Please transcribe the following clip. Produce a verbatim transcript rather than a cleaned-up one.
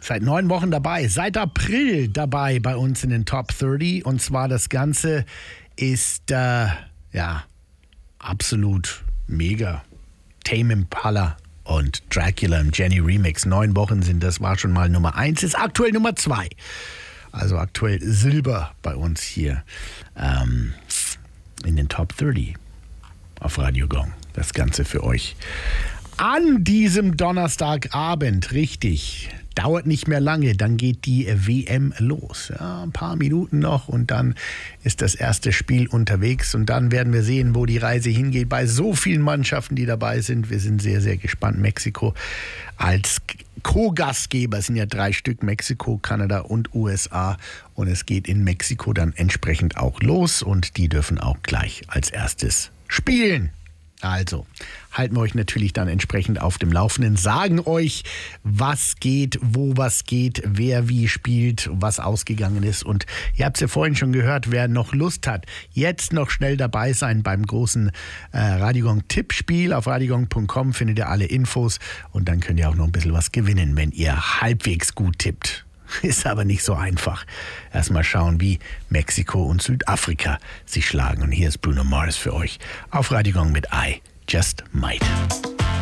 Seit neun Wochen dabei, seit April dabei bei uns in den Top dreißig. Und zwar das Ganze ist, äh, ja, absolut mega. Tame Impala und Dracula im Jenny Remix. Neun Wochen sind das, war schon mal Nummer eins, ist aktuell Nummer zwei. Also aktuell Silber bei uns hier ähm, in den Top dreißig auf Radio Gong. Das Ganze für euch an diesem Donnerstagabend, richtig. Dauert nicht mehr lange, dann geht die W M los. Ja, ein paar Minuten noch und dann ist das erste Spiel unterwegs und dann werden wir sehen, wo die Reise hingeht bei so vielen Mannschaften, die dabei sind. Wir sind sehr, sehr gespannt. Mexiko als Co-Gastgeber, es sind ja drei Stück, Mexiko, Kanada und U S A, und es geht in Mexiko dann entsprechend auch los und die dürfen auch gleich als erstes spielen. Also, halten wir euch natürlich dann entsprechend auf dem Laufenden, sagen euch, was geht, wo was geht, wer wie spielt, was ausgegangen ist. Und ihr habt es ja vorhin schon gehört, wer noch Lust hat, jetzt noch schnell dabei sein beim großen äh, Radio Gong Tippspiel. Auf radiogong punkt com findet ihr alle Infos und dann könnt ihr auch noch ein bisschen was gewinnen, wenn ihr halbwegs gut tippt. Ist aber nicht so einfach. Erstmal schauen, wie Mexiko und Südafrika sich schlagen. Und hier ist Bruno Mars für euch auf Radio Gong mit I Just Might.